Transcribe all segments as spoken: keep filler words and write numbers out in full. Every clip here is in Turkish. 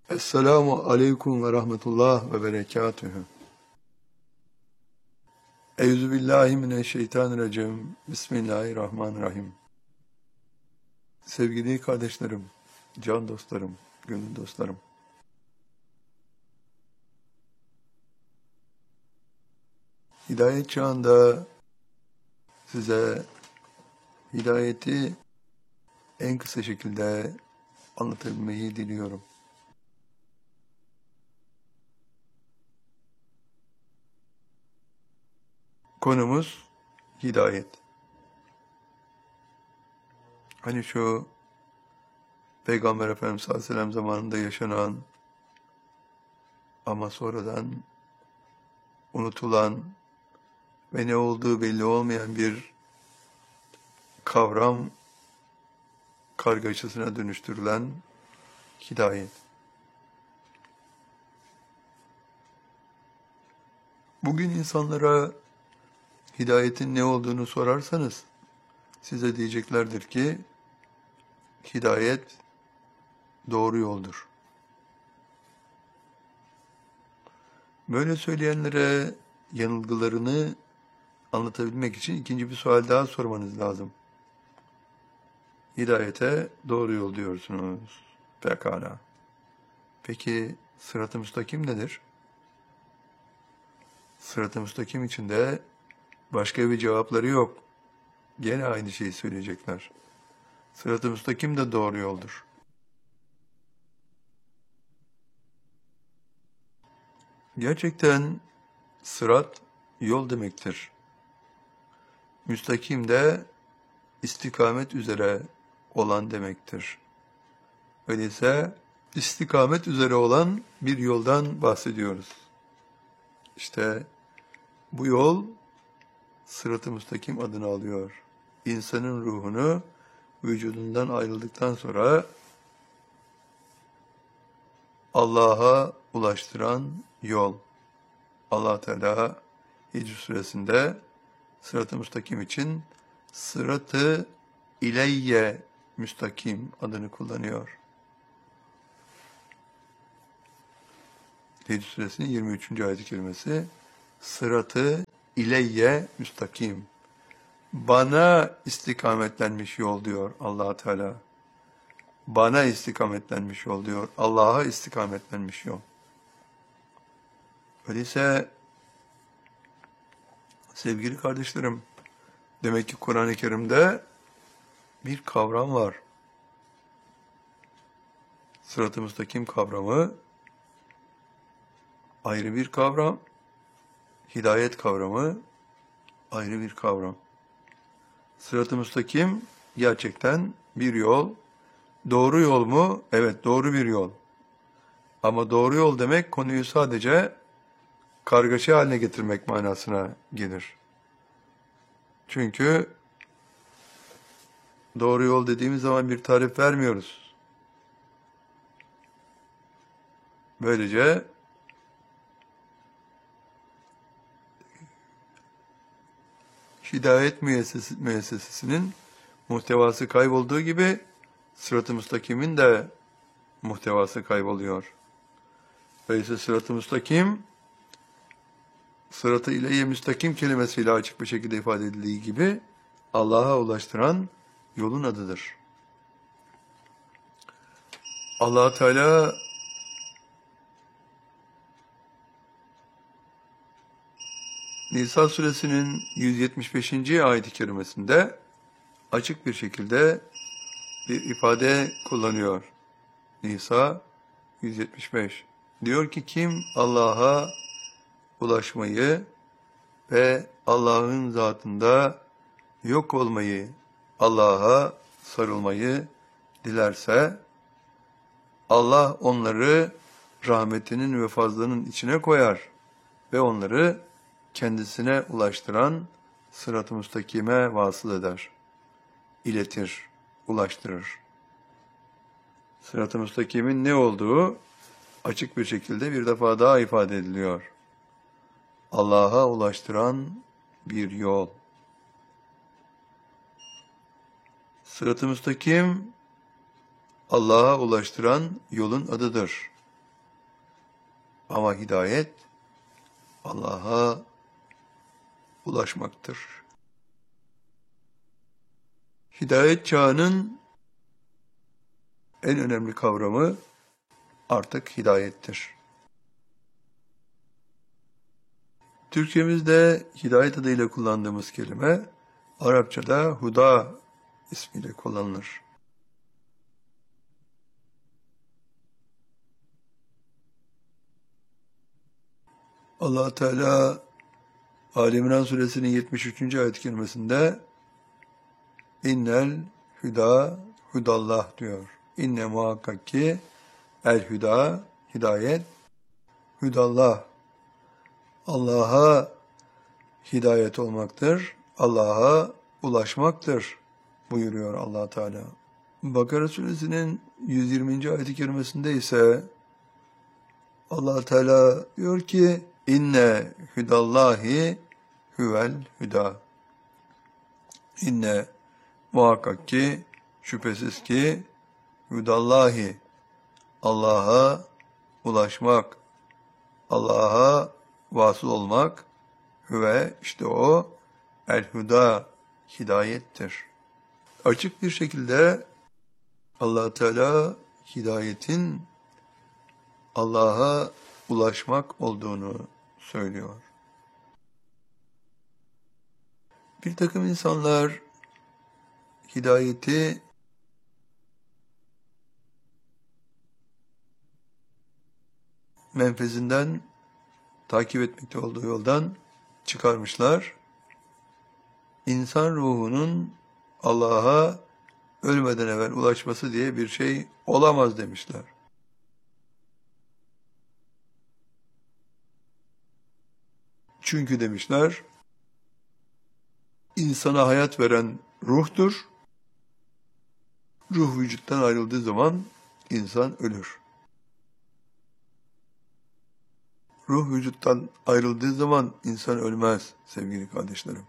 Esselamu aleyküm ve rahmetullah ve berekatühü. Euzubillahimineşşeytanirracim. Bismillahirrahmanirrahim. Sevgili kardeşlerim, can dostlarım, gönül dostlarım. Hidayet çağında size hidayeti en kısa şekilde anlatabilmeyi diliyorum. Konumuz hidayet. Hani şu Peygamber Efendimiz sallallahu aleyhi ve sellem zamanında yaşanan ama sonradan unutulan ve ne olduğu belli olmayan bir kavram kargaşasına dönüştürülen hidayet. Bugün insanlara hidayetin ne olduğunu sorarsanız size diyeceklerdir ki hidayet doğru yoldur. Böyle söyleyenlere yanılgılarını anlatabilmek için ikinci bir sual daha sormanız lazım. Hidayete doğru yol diyorsunuz. Pekala. Peki sırat-ı müstakim nedir? Sırat-ı müstakim içinde başka bir cevapları yok. Gene aynı şeyi söyleyecekler. Sırat-ı müstakim de doğru yoldur. Gerçekten sırat yol demektir. Müstakim de istikamet üzere olan demektir. Öyleyse istikamet üzere olan bir yoldan bahsediyoruz. İşte bu yol sırat-ı müstakim adını alıyor. İnsanın ruhunu vücudundan ayrıldıktan sonra Allah'a ulaştıran yol. Allah Teala Hicr suresinde sırat-ı müstakim için sırat-ı ileyye müstakim adını kullanıyor. Hicr suresinin yirmi üçüncü ayet-i kerimesi sırat-ı ileyye müstakim. Bana istikametlenmiş yol diyor Allah Teala. Bana istikametlenmiş yol diyor. Allah'a istikametlenmiş yol. Öyleyse sevgili kardeşlerim, demek ki Kur'an-ı Kerim'de bir kavram var. Sırat-ı müstakim kavramı ayrı bir kavram. Hidayet kavramı ayrı bir kavram. Sırat-ı müstakim gerçekten bir yol. Doğru yol mu? Evet, doğru bir yol. Ama doğru yol demek konuyu sadece kargaşa haline getirmek manasına gelir. Çünkü doğru yol dediğimiz zaman bir tarif vermiyoruz. Böylece hidayet müessesesi, müessesesinin muhtevası kaybolduğu gibi sırat-ı müstakimin de muhtevası kayboluyor. Öyleyse sırat-ı müstakim, sırat-ı ileyye müstakim kelimesiyle açık bir şekilde ifade edildiği gibi Allah'a ulaştıran yolun adıdır. Allah Teala Nisa suresinin yüz yetmiş beşinci ayet-i kerimesinde açık bir şekilde bir ifade kullanıyor. Nisa yüz yetmiş beş. Diyor ki kim Allah'a ulaşmayı ve Allah'ın zatında yok olmayı, Allah'a sarılmayı dilerse Allah onları rahmetinin ve fazlının içine koyar ve onları kendisine ulaştıran sırat-ı müstakime vasıl eder, iletir, ulaştırır. Sırat-ı müstakimin ne olduğu açık bir şekilde bir defa daha ifade ediliyor. Allah'a ulaştıran bir yol. Sırat-ı müstakim Allah'a ulaştıran yolun adıdır. Ama hidayet Allah'a ulaşmaktır. Hidayet çağının en önemli kavramı artık hidayettir. Türkçemizde hidayet adıyla kullandığımız kelime Arapçada huda ismiyle kullanılır. Allah Teala Ali İmran suresinin yetmiş üçüncü ayet-i kerimesinde innel hüda hudallah diyor. İnne muhakkak ki el hüda hidayet hudallah Allah'a hidayet olmaktır. Allah'a ulaşmaktır buyuruyor Allah Teala. Bakara suresinin yüz yirminci ayet-i kerimesinde ise Allah Teala diyor ki inne hüdallahi huvel hüda. İnne muhakkak ki şüphesiz ki hüdallahi Allah'a ulaşmak, Allah'a vasıl olmak ve işte o el-huda hidayettir. Açık bir şekilde Allah Teala hidayetin Allah'a ulaşmak olduğunu söylüyor. Bir takım insanlar hidayeti menfezinden takip etmekte olduğu yoldan çıkarmışlar. İnsan ruhunun Allah'a ölmeden evvel ulaşması diye bir şey olamaz demişler. Çünkü demişler, insana hayat veren ruhtur. Ruh vücuttan ayrıldığı zaman insan ölür. Ruh vücuttan ayrıldığı zaman insan ölmez sevgili kardeşlerim.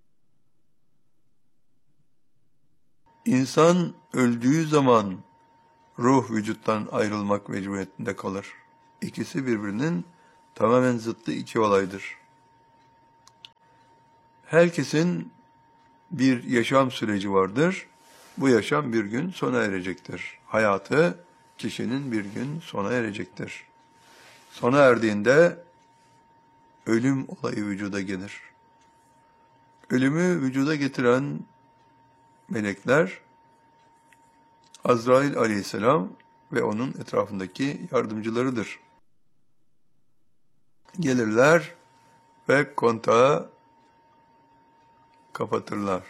İnsan öldüğü zaman ruh vücuttan ayrılmak mecburiyetinde kalır. İkisi birbirinin tamamen zıttı iki olaydır. Herkesin bir yaşam süreci vardır. Bu yaşam bir gün sona erecektir. Hayatı kişinin bir gün sona erecektir. Sona erdiğinde ölüm olayı vücuda gelir. Ölümü vücuda getiren melekler Azrail aleyhisselam ve onun etrafındaki yardımcılarıdır. Gelirler ve kontağı kapatırlar.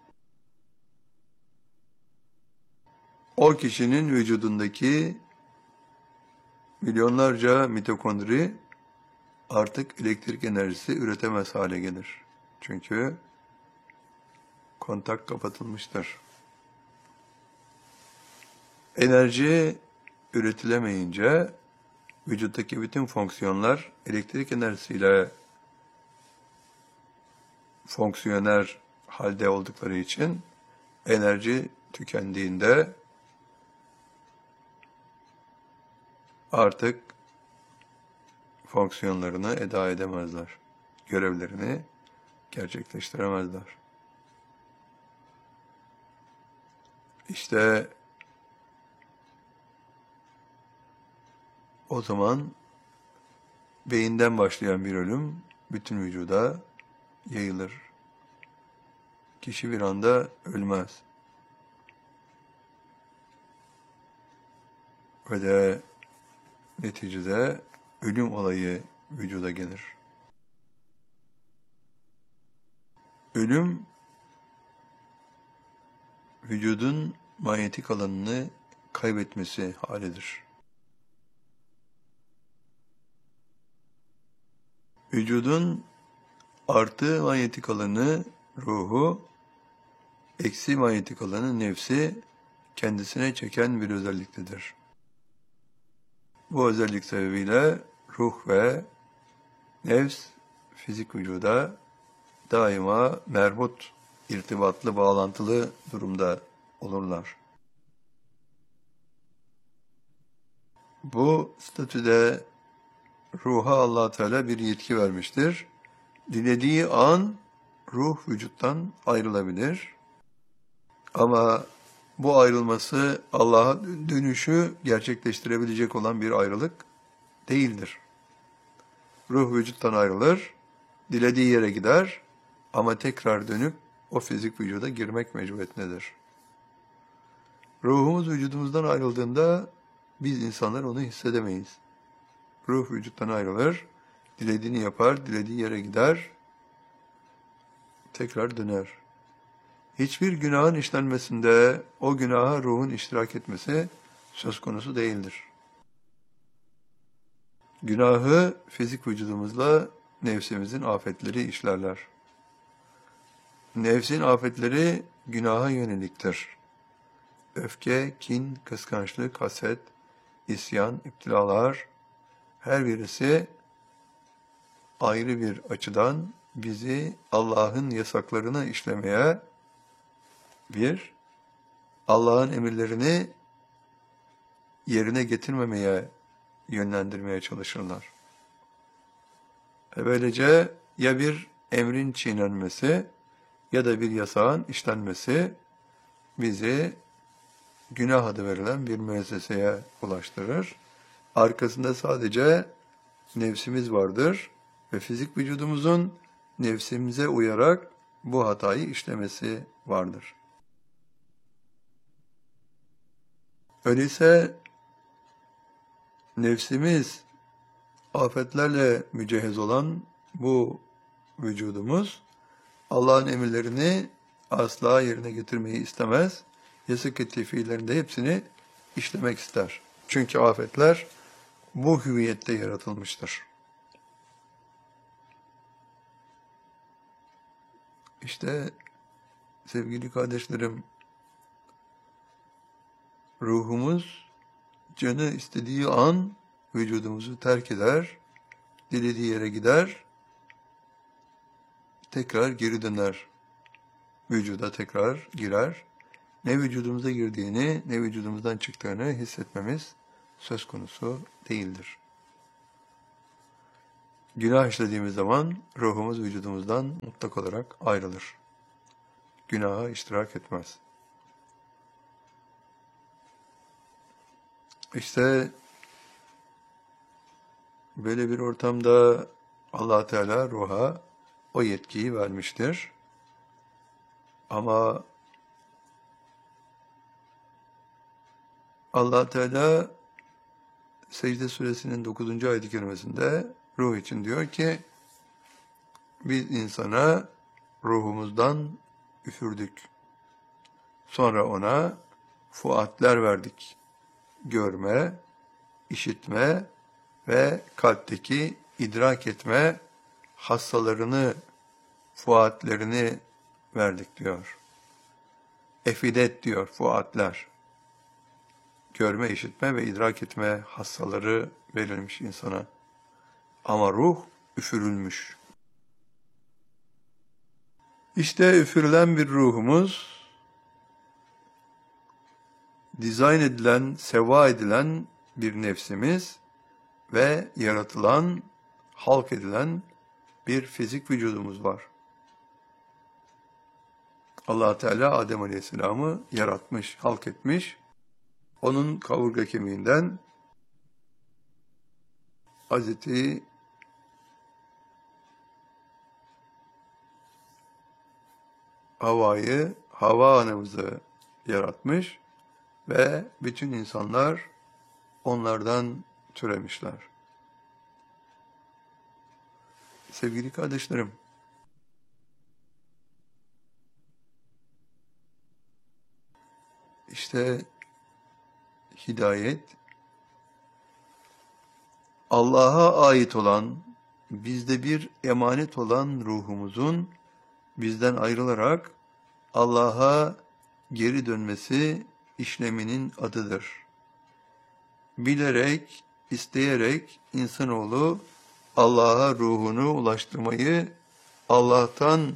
O kişinin vücudundaki milyonlarca mitokondri artık elektrik enerjisi üretemez hale gelir. Çünkü kontak kapatılmıştır. Enerji üretilemeyince vücuttaki bütün fonksiyonlar elektrik enerjisiyle fonksiyoner halde oldukları için enerji tükendiğinde artık fonksiyonlarını eda edemezler. Görevlerini gerçekleştiremezler. İşte o zaman beyinden başlayan bir ölüm bütün vücuda yayılır. Kişi bir anda ölmez. Ve de neticede ölüm olayı vücuda gelir. Ölüm, vücudun manyetik alanını kaybetmesi halidir. Vücudun artı manyetik alanı ruhu, eksi manyetik alanı nefsi kendisine çeken bir özelliktedir. Bu özellik sebebiyle ruh ve nefs fizik vücuda daima merhut, irtibatlı, bağlantılı durumda olurlar. Bu statüde ruha Allah Teala bir yetki vermiştir. Dilediği an ruh vücuttan ayrılabilir. Ama bu ayrılması Allah'a dönüşü gerçekleştirebilecek olan bir ayrılık değildir. Ruh vücuttan ayrılır, dilediği yere gider ama tekrar dönüp o fizik vücuda girmek mecburiyetindedir. Ruhumuz vücudumuzdan ayrıldığında biz insanlar onu hissedemeyiz. Ruh vücuttan ayrılır, dilediğini yapar, dilediği yere gider, tekrar döner. Hiçbir günahın işlenmesinde o günaha ruhun iştirak etmesi söz konusu değildir. Günahı fizik vücudumuzla nefsimizin afetleri işlerler. Nefsin afetleri günaha yöneliktir. Öfke, kin, kıskançlık, haset, isyan, iptilalar, her birisi ayrı bir açıdan bizi Allah'ın yasaklarını işlemeye, bir, Allah'ın emirlerini yerine getirmemeye yönlendirmeye çalışırlar. E böylece ya bir emrin çiğnenmesi ya da bir yasağın işlenmesi bizi günah adı verilen bir müesseseye ulaştırır. Arkasında sadece nefsimiz vardır ve fizik vücudumuzun nefsimize uyarak bu hatayı işlemesi vardır. Öyleyse nefsimiz afetlerle mücehhez olan bu vücudumuz Allah'ın emirlerini asla yerine getirmeyi istemez. Yasak ettiği fiillerin de hepsini işlemek ister. Çünkü afetler bu hüviyette yaratılmıştır. İşte sevgili kardeşlerim, ruhumuz canı istediği an vücudumuzu terk eder, dilediği yere gider, tekrar geri döner. Vücuda tekrar girer. Ne vücudumuza girdiğini, ne vücudumuzdan çıktığını hissetmemiz söz konusu değildir. Günah işlediğimiz zaman ruhumuz vücudumuzdan mutlak olarak ayrılır. Günaha iştirak etmez. İşte böyle bir ortamda Allah Teala ruha o yetkiyi vermiştir. Ama Allah Teala Secde Suresinin dokuzuncu ayet-i kerimesinde ruh için diyor ki, biz insana ruhumuzdan üfürdük. Sonra ona fuatler verdik. Görme, işitme ve kalpteki idrak etme hassalarını, fuatlerini verdik diyor. Efidet diyor fuatler. Görme, işitme ve idrak etme hassaları verilmiş insana. Ama ruh üfürülmüş. İşte üfürülen bir ruhumuz, dizayn edilen, seva edilen bir nefsimiz ve yaratılan, halk edilen bir fizik vücudumuz var. Allah Teala Adem Aleyhisselam'ı yaratmış, halk etmiş. Onun kaburga kemiğinden Hazreti Havva'yı, Havva anamızı yaratmış ve bütün insanlar onlardan türemişler. Sevgili kardeşlerim, işte hidayet, Allah'a ait olan, bizde bir emanet olan ruhumuzun bizden ayrılarak Allah'a geri dönmesi işleminin adıdır. Bilerek, isteyerek insanoğlu Allah'a ruhunu ulaştırmayı Allah'tan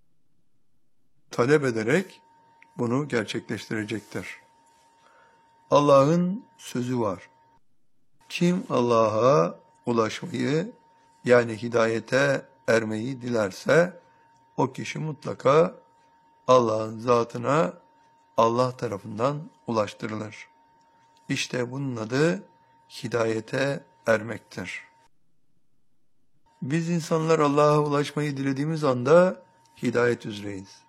talep ederek bunu gerçekleştirecektir. Allah'ın sözü var. Kim Allah'a ulaşmayı, yani hidayete ermeyi dilerse, o kişi mutlaka Allah'ın zatına Allah tarafından ulaştırılır. İşte bunun adı hidayete ermektir. Biz insanlar Allah'a ulaşmayı dilediğimiz anda hidayet üzereyiz.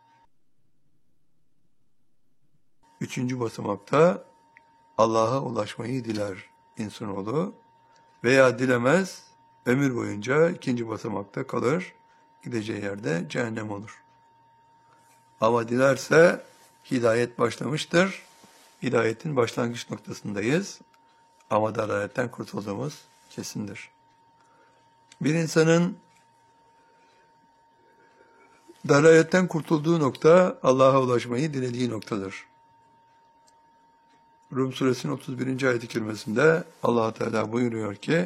Üçüncü basamakta Allah'a ulaşmayı diler insanoğlu veya dilemez, ömür boyunca ikinci basamakta kalır, gideceği yerde cehennem olur. Ama dilerse hidayet başlamıştır, hidayetin başlangıç noktasındayız ama dalaletten kurtulduğumuz kesindir. Bir insanın dalaletten kurtulduğu nokta Allah'a ulaşmayı dilediği noktadır. Rum suresinin otuz birinci ayet-i kerimesinde Allah Teala buyuruyor ki: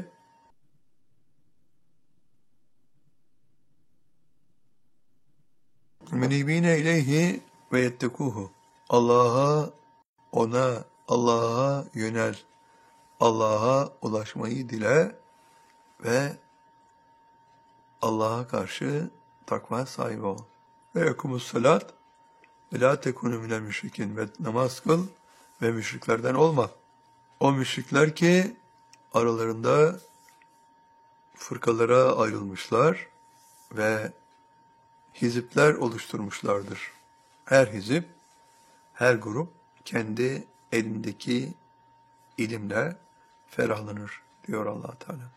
"Menibine ileyhi ve yettekuhu." Allah'a, ona, Allah'a yönel. Allah'a ulaşmayı dile ve Allah'a karşı takva sahibi ol. Ve yakumus salat ve la tekunu minel müşrikin, ve namaz kıl ve müşriklerden olma. O müşrikler ki aralarında fırkalara ayrılmışlar ve hizipler oluşturmuşlardır. Her hizip, her grup kendi elindeki ilimle ferahlanır diyor Allah Teala.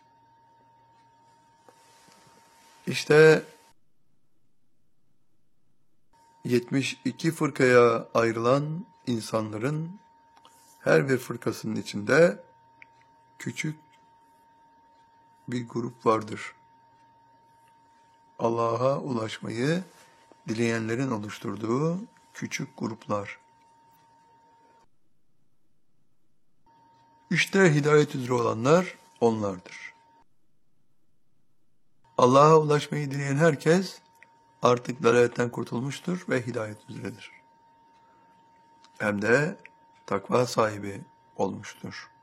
İşte yetmiş iki fırkaya ayrılan insanların her bir fırkasının içinde küçük bir grup vardır. Allah'a ulaşmayı dileyenlerin oluşturduğu küçük gruplar. İşte hidayet üzere olanlar onlardır. Allah'a ulaşmayı dileyen herkes artık dalaletten kurtulmuştur ve hidayet üzeredir. Hem de takva sahibi olmuştur.